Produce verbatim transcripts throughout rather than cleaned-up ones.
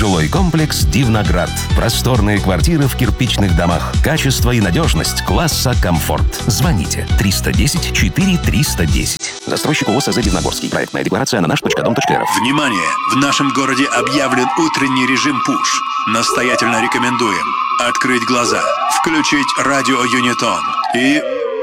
Жилой комплекс «Дивноград». Просторные квартиры в кирпичных домах. Качество и надежность класса «Комфорт». Звоните триста десять четыре триста десять. Застройщик ООО СЗ «Дивногорский». Проектная декларация на наш точка дом точка р ф. Внимание! В нашем городе объявлен утренний режим пуш. Настоятельно рекомендуем открыть глаза, включить радио Юнитон и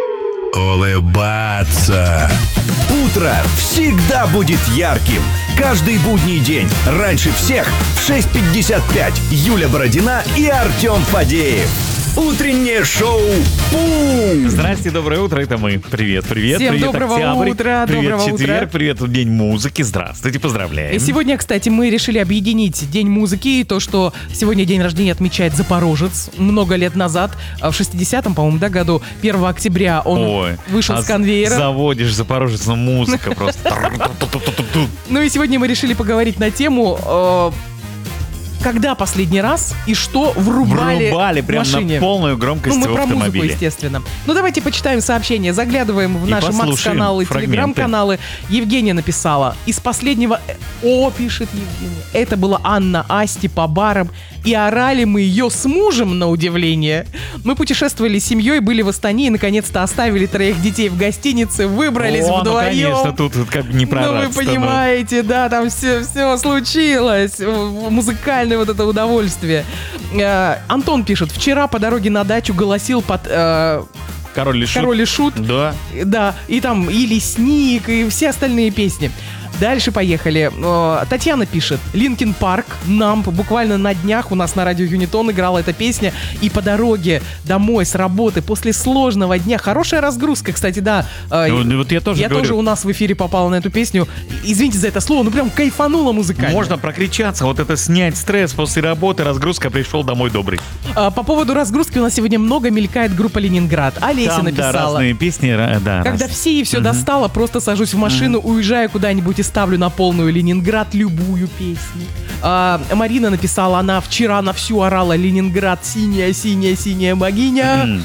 улыбаться. Утро всегда будет ярким. Каждый будний день. Раньше всех в шесть пятьдесят пять. Юля Бородина и Артем Фадеев. Утреннее шоу «Пум». Здрасте, доброе утро, это мы. Привет, привет. Всем привет, доброго октябрь. утра, Привет, доброго четверг, утра. привет, День музыки. Здравствуйте, поздравляем. И сегодня, кстати, мы решили объединить День музыки и то, что сегодня день рождения отмечает Запорожец. Много лет назад, в шестидесятом, по-моему, да, году, первого октября он Ой, вышел а с конвейера. Заводишь Запорожец, ну музыка просто. Ну и сегодня мы решили поговорить на тему... э, когда последний раз и что врубали, Врубали в прям машине? на полную громкость Ну, мы в про музыку, автомобиле. естественно. Ну, давайте почитаем сообщения. Заглядываем в И наши послушаем Макс-каналы, фрагменты. Телеграм-каналы. Евгения написала. Из последнего... О, пишет Евгения. Это была Анна Асти по барам. И орали мы ее с мужем, на удивление. Мы путешествовали с семьей, были в Астане и, наконец-то, оставили троих детей в гостинице, выбрались О, ну, вдвоем. конечно, тут, тут как не Ну, прораться. вы понимаете, да, там все, все случилось. Музыкальное вот это удовольствие. Э, Антон пишет, вчера по дороге на дачу голосил под э, Король и Шут. Король и Шут. Да. Да, и там и Лесник, и все остальные песни. Дальше поехали. Э, Татьяна пишет, Линкин Парк, Намп, буквально на днях у нас на радио Юнитон играла эта песня. И по дороге домой с работы после сложного дня. Хорошая разгрузка, кстати, да. Э, Ну, вот я тоже я говорю. тоже у нас в эфире попала на эту песню. Извините за это слово, ну прям кайфанула музыкально. Можно прокричаться, вот это снять стресс после работы, разгрузка, пришел домой добрый. А, по поводу разгрузки у нас сегодня много мелькает группа «Ленинград». Олеся Там, да, написала. разные песни, ра- да. Когда раз. все и все достало, просто сажусь в машину, уезжаю куда-нибудь и ставлю на полную «Ленинград» любую песню. А, Марина написала, она вчера на всю орала «Ленинград, синяя, синяя, синяя богиня».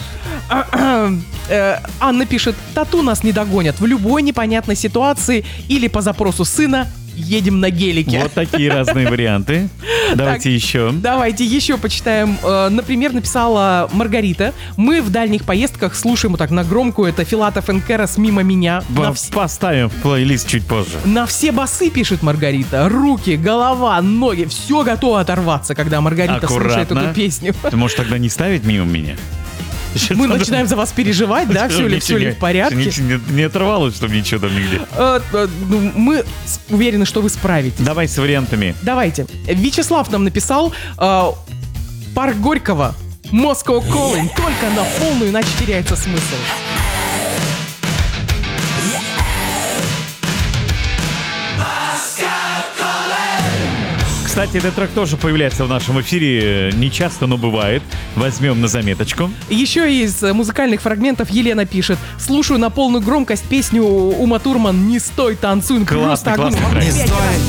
Э, Анна пишет, тату нас не догонят в любой непонятной ситуации или по запросу сына едем на гелике. Вот такие разные варианты. Давайте еще. Давайте еще почитаем. Э, Например, написала Маргарита. Мы в дальних поездках слушаем вот так на громкую. Это Филатов и Кэрос «Мимо меня». На, вс- Поставим в плейлист чуть позже. на все басы, пишет Маргарита. Руки, голова, ноги. Все готово оторваться, когда Маргарита слушает Аккуратно. эту песню. Ты можешь тогда не ставить мимо меня? Мы начинаем за вас переживать, да? Все ли, все ли в порядке? Ничего Не, не оторвалось, чтобы ничего там нигде. Э, э, ну, Мы с- уверены, что вы справитесь. Давай с вариантами. Давайте. Вячеслав нам написал э, парк Горького, Moscow Calling, только на полную, иначе теряется смысл. Кстати, этот трек тоже появляется в нашем эфире. Не часто, но бывает. Возьмем на заметочку. Еще из э, музыкальных фрагментов Елена пишет: слушаю на полную громкость песню Ума Турман «Не стой, танцуй». Классный, Просто огонь. классный трек. Опять